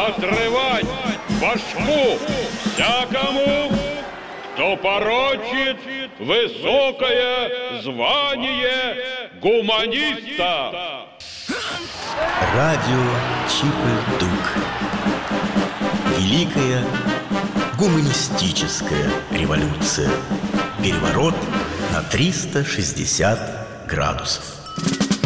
отрывать башку всякому, кто порочит высокое звание гуманиста. Радио Чип-и-Дук. Великая гуманистическая революция. Переворот на 360 градусов.